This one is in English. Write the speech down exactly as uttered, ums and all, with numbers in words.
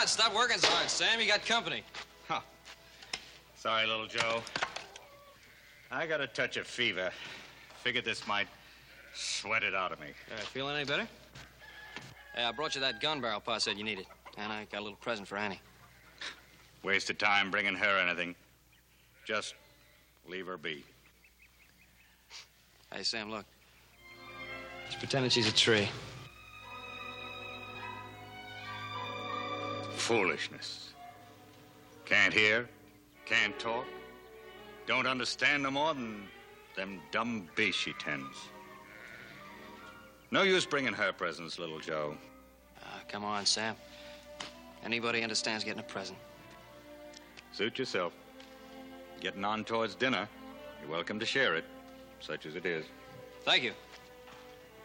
on, stop working so hard, Sam. You got company. Huh. Sorry, little Joe. I got a touch of fever. Figured this might sweat it out of me. Uh, feeling any better? Hey, I brought you that gun barrel Pa said you needed. And I got a little present for Annie. Wasted time bringing her anything. Just leave her be. Hey, Sam, look. She's pretending she's a tree. Foolishness. Can't hear, can't talk, don't understand no more than them dumb beasts she tends. No use bringing her presents, little Joe. Uh, come on, Sam. Anybody understands getting a present. Suit yourself. Getting on towards dinner. You're welcome to share it, such as it is. Thank you.